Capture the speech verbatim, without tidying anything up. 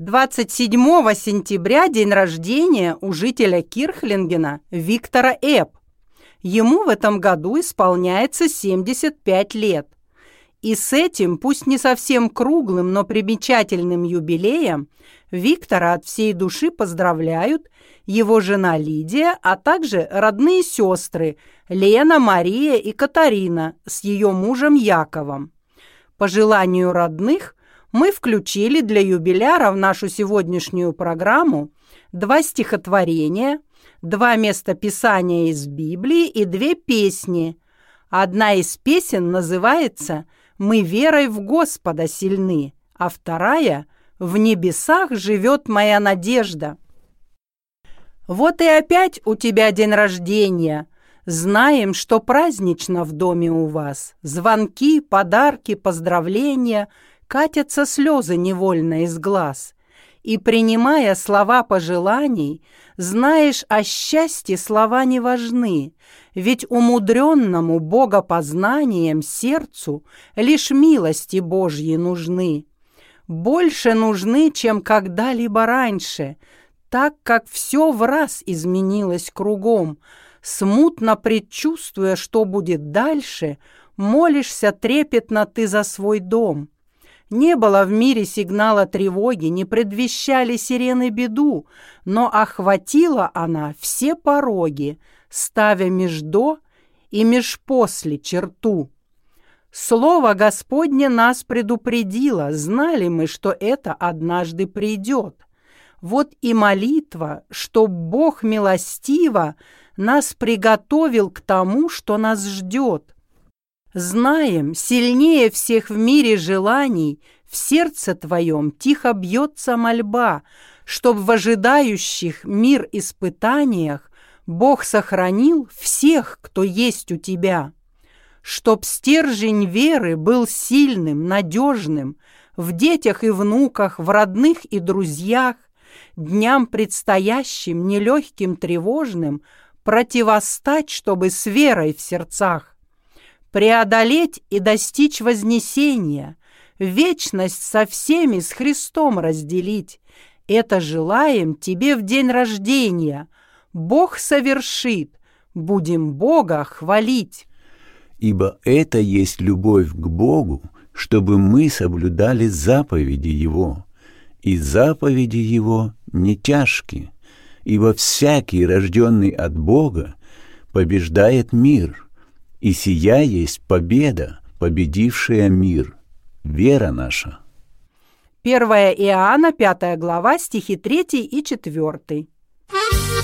двадцать седьмого сентября день рождения у жителя Кирхлингена Виктора Эбб. Ему в этом году исполняется семьдесят пять лет. И с этим, пусть не совсем круглым, но примечательным юбилеем, Виктора от всей души поздравляют его жена Лидия, а также родные сестры Лена, Мария и Катарина с ее мужем Яковом. По желанию родных мы включили для юбиляра в нашу сегодняшнюю программу два стихотворения, два местописания из Библии и две песни. Одна из песен называется «Мы верой в Господа сильны», а вторая «В небесах живет моя надежда». Вот и опять у тебя день рождения. Знаем, что празднично в доме у вас. Звонки, подарки, поздравления, катятся слезы невольно из глаз. И, принимая слова пожеланий, знаешь, о счастье слова не важны, ведь умудренному богопознанием сердцу лишь милости Божьи нужны. Больше нужны, чем когда-либо раньше, так как все враз изменилось кругом. Смутно предчувствуя, что будет дальше, молишься трепетно ты за свой дом. Не было в мире сигнала тревоги, не предвещали сирены беду, но охватила она все пороги, ставя меж до и меж после черту. Слово Господне нас предупредило, знали мы, что это однажды придет. Вот и молитва, чтоб Бог милостиво нас приготовил к тому, что нас ждет. Знаем, сильнее всех в мире желаний, в сердце твоем тихо бьется мольба, чтоб в ожидающих мир испытаниях Бог сохранил всех, кто есть у тебя. Чтоб стержень веры был сильным, надежным, в детях и внуках, в родных и друзьях, дням предстоящим, нелегким, тревожным, противостать, чтобы с верой в сердцах. Преодолеть и достичь вознесения, вечность со всеми с Христом разделить. Это желаем тебе в день рождения. Бог совершит, будем Бога хвалить. Ибо это есть любовь к Богу, чтобы мы соблюдали заповеди Его. И заповеди Его не тяжкие, ибо всякий, рожденный от Бога, побеждает мир. И сия есть победа, победившая мир, вера наша. первое Иоанна, пятая глава, стихи третий и четвёртый.